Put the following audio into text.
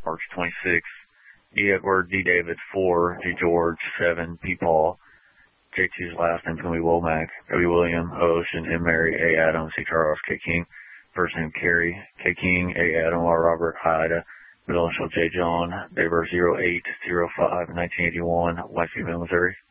March 26, D. Edward, D. David, 4, G. George, 7, P. Paul, J2's last name is going to be Womack, W. William, O. Ocean, M. Mary, A. Adam, C. Charles, K. King, first name Carrie, K. King, A. Adam, R. Robert, I. Ida, middle initial J. John, date of birth 08/05/1981, Whitefield, Missouri.